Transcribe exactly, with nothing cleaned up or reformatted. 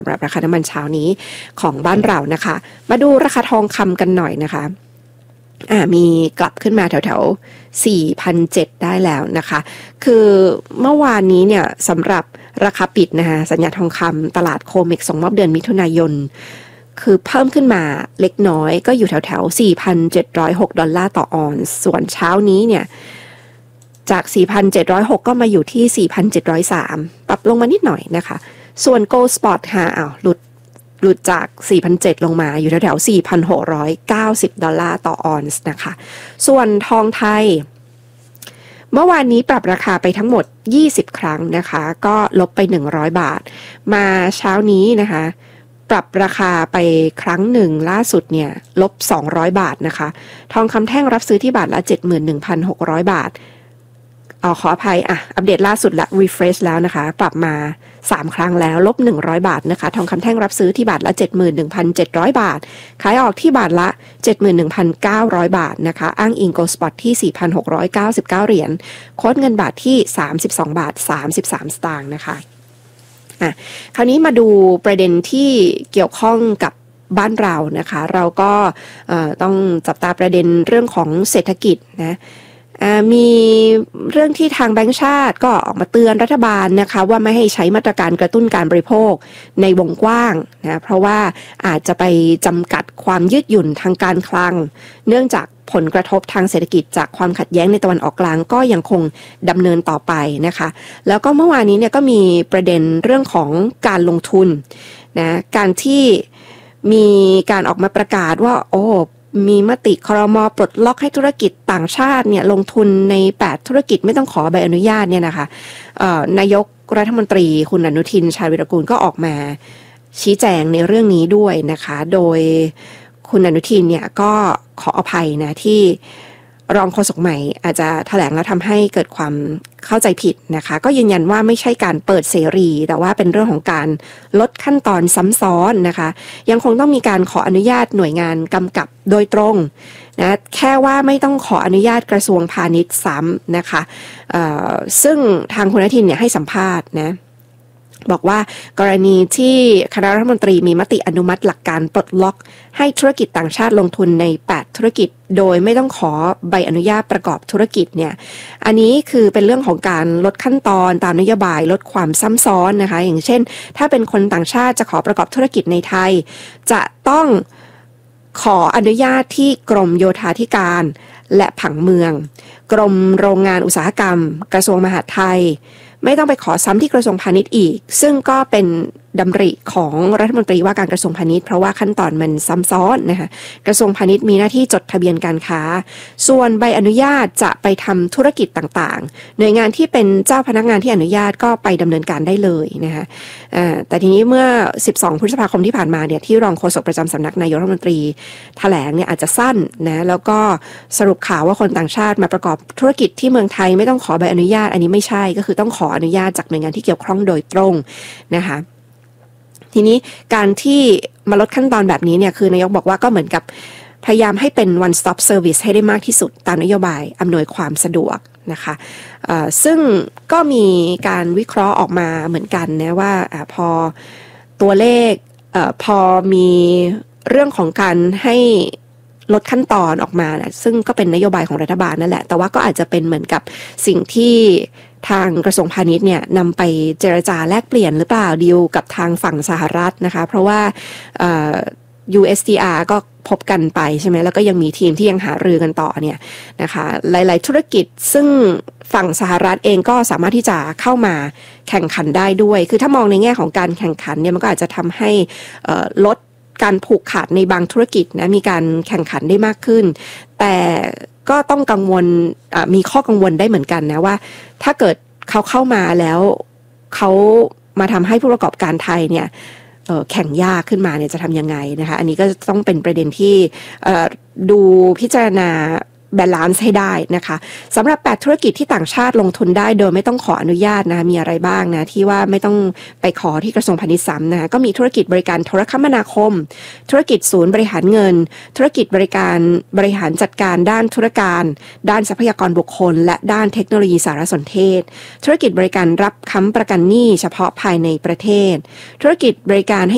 สำหรับราคาน้ำมันเช้านี้ของบ้านเรานะคะมาดูราคาทองคำกันหน่อยนะคะอ่ามีกลับขึ้นมาแถวๆ สี่พันเจ็ดร้อย ได้แล้วนะคะคือเมื่อวานนี้เนี่ยสำหรับราคาปิดนะคะสัญญาทองคำตลาดโคเม็กซ์ส่งมอบเดือนมิถุนายนคือเพิ่มขึ้นมาเล็กน้อยก็อยู่แถวๆ สี่พันเจ็ดร้อยหก ดอลลาร์ต่อออนซ์ส่วนเช้านี้เนี่ยจาก สี่พันเจ็ดร้อยหก ก็มาอยู่ที่ สี่พันเจ็ดร้อยสาม ปรับลงมานิดหน่อยนะคะส่วน Gold Spot ค่ะอ้าวหลุดหลุดจาก สี่พันเจ็ดร้อย ลงมาอยู่แถวๆ สี่พันหกร้อยเก้าสิบ ดอลลาร์ต่อออนซ์นะคะส่วนทองไทยเมื่อวานนี้ปรับราคาไปทั้งหมดยี่สิบครั้งนะคะก็ลบไปหนึ่งร้อยบาทมาเช้านี้นะคะปรับราคาไปครั้งหนึ่งล่าสุดเนี่ยลบสองร้อยบาทนะคะทองคำแท่งรับซื้อที่บาทละ เจ็ดหมื่นหนึ่งพันหกร้อย บาทเอาขออภัยอ่ะอัปเดตล่าสุดละ refresh แล้วนะคะปรับมาสามครั้งแล้วลบหนึ่งร้อยบาทนะคะทองคำแท่งรับซื้อที่บาทละ เจ็ดหมื่นหนึ่งพันเจ็ดร้อย บาทขายออกที่บาทละ เจ็ดหมื่นหนึ่งพันเก้าร้อย บาทนะคะอ้างอิง Gold Spot ที่ สี่พันหกร้อยเก้าสิบเก้า เหรียญโค้ดเงินบาทที่สามสิบสองบาทสามสิบสามสตางค์นะคะอ่ะคราวนี้มาดูประเด็นที่เกี่ยวข้องกับบ้านเรานะคะเราก็ต้องจับตาประเด็นเรื่องของเศรษฐกิจนะมีเรื่องที่ทางแบงก์ชาติก็ออกมาเตือนรัฐบาลนะคะว่าไม่ให้ใช้มาตรการกระตุ้นการบริโภคในวงกว้างนะเพราะว่าอาจจะไปจำกัดความยืดหยุ่นทางการคลังเนื่องจากผลกระทบทางเศรษฐกิจจากความขัดแย้งในตะวันออกกลางก็ยังคงดำเนินต่อไปนะคะแล้วก็เมื่อวานนี้เนี่ยก็มีประเด็นเรื่องของการลงทุนนะการที่มีการออกมาประกาศว่าโอ้มีมติครม.ปลดล็อกให้ธุรกิจต่างชาติเนี่ยลงทุนในแปดธุรกิจไม่ต้องขอใบอนุญาตเนี่ยนะคะนายกรัฐมนตรีคุณอนุทินชาญวิรากูลก็ออกมาชี้แจงในเรื่องนี้ด้วยนะคะโดยคุณอนุทินเนี่ยก็ขออภัยนะที่รองโฆษกใหม่อาจจะแถลงแล้วทำให้เกิดความเข้าใจผิดนะคะก็ยืนยันว่าไม่ใช่การเปิดเสรีแต่ว่าเป็นเรื่องของการลดขั้นตอนซ้ำซ้อนนะคะยังคงต้องมีการขออนุญาตหน่วยงานกำกับโดยตรงนะแค่ว่าไม่ต้องขออนุญาตกระทรวงพาณิชย์ซ้ำนะคะซึ่งทางคุณอนุทินเนี่ยให้สัมภาษณ์นะบอกว่ากรณีที่คณะรัฐมนตรีมีมติอนุมัติหลักการปลดล็อกให้ธุรกิจต่างชาติลงทุนในแปดธุรกิจโดยไม่ต้องขอใบอนุญาตประกอบธุรกิจเนี่ยอันนี้คือเป็นเรื่องของการลดขั้นตอนตามนโยบายลดความซ้ำซ้อนนะคะอย่างเช่นถ้าเป็นคนต่างชาติจะขอประกอบธุรกิจในไทยจะต้องขออนุญาตที่กรมโยธาธิการและผังเมืองกรมโรงงานอุตสาหกรรมกระทรวงมหาดไทยไม่ต้องไปขอซ้ำที่กระทรวงพาณิชย์อีกซึ่งก็เป็นดำริของรัฐมนตรีว่าการกระทรวงพาณิชย์เพราะว่าขั้นตอนมันซ้ำซ้อนนะคะกระทรวงพาณิชย์มีหน้าที่จดทะเบียนการค้าส่วนใบอนุญาตจะไปทำธุรกิจต่างๆหน่วยงานที่เป็นเจ้าพนักงานที่อนุญาตก็ไปดำเนินการได้เลยนะคะแต่ทีนี้เมื่อสิบสองพฤษภาคมที่ผ่านมาเนี่ยที่รองโฆษกประจำสำนักนายกรัฐมนตรีแถลงเนี่ยอาจจะสั้นนะแล้วก็สรุปข่าวว่าคนต่างชาติมาประกอบธุรกิจที่เมืองไทยไม่ต้องขอใบอนุญาตอันนี้ไม่ใช่ก็คือต้องขออนุญาตจากหน่วยงานที่เกี่ยวข้องโดยตรงนะคะทีนี้การที่มาลดขั้นตอนแบบนี้เนี่ยคือนายกบอกว่าก็เหมือนกับพยายามให้เป็น one stop service ให้ได้มากที่สุดตามนโยบายอำนวยความสะดวกนะคะซึ่งก็มีการวิเคราะห์ออกมาเหมือนกันนะว่าอพอตัวเลขอพอมีเรื่องของการให้ลดขั้นตอนออกมานะซึ่งก็เป็นนโยบายของรัฐบาลนั่นแหละแต่ว่าก็อาจจะเป็นเหมือนกับสิ่งที่ทางกระทรวงพาณิชย์เนี่ยนำไปเจรจาแลกเปลี่ยนหรือเปล่าดีลกับทางฝั่งสหรัฐนะคะเพราะว่า ยู เอส ที อาร์ ก็พบกันไปใช่ไหมแล้วก็ยังมีทีมที่ยังหารือกันต่อเนี่ยนะคะหลายๆธุรกิจซึ่งฝั่งสหรัฐเองก็สามารถที่จะเข้ามาแข่งขันได้ด้วยคือถ้ามองในแง่ของการแข่งขันเนี่ยมันก็อาจจะทำให้ลดการผูกขาดในบางธุรกิจนะมีการแข่งขันได้มากขึ้นแต่ก็ต้องกังวลมีข้อกังวลได้เหมือนกันนะว่าถ้าเกิดเขาเข้ามาแล้วเขามาทำให้ผู้ประกอบการไทยเนี่ยแข่งยากขึ้นมาเนี่ยจะทำยังไงนะคะอันนี้ก็ต้องเป็นประเด็นที่ดูพิจารณาบาลานซ์ให้ได้นะคะสำหรับแปดธุรกิจที่ต่างชาติลงทุนได้โดยไม่ต้องขออนุญาตนะมีอะไรบ้างนะที่ว่าไม่ต้องไปขอที่กระทรวงพาณิชย์ซ้ำนะก็มีธุรกิจบริการโทรคมนาคมธุรกิจศูนย์บริหารเงินธุรกิจบริการบริหารจัดการด้านธุรการด้านทรัพยากรบุคคลและด้านเทคโนโลยีสารสนเทศธุรกิจบริการรับค้ำประกันหนี้เฉพาะภายในประเทศธุรกิจบริการให้